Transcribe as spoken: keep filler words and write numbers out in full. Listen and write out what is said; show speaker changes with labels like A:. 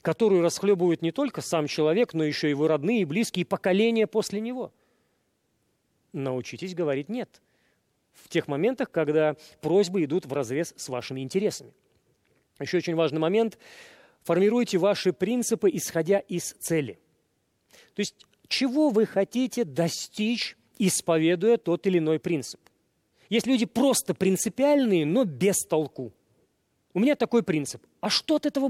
A: которую расхлебывают не только сам человек, но еще и его родные, близкие, поколения после него. Научитесь говорить «нет» в тех моментах, когда просьбы идут вразрез с вашими интересами. Еще очень важный момент. Формируйте ваши принципы, исходя из цели. То есть, чего вы хотите достичь, исповедуя тот или иной принцип. Есть люди просто принципиальные, но без толку. У меня такой принцип. А что от этого